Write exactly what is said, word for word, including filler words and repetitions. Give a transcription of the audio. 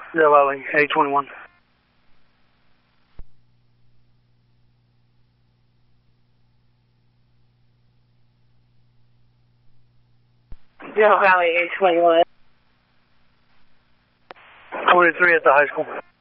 Zero Valley, A twenty-one. Zero Valley, A twenty-one. forty-three at the high school.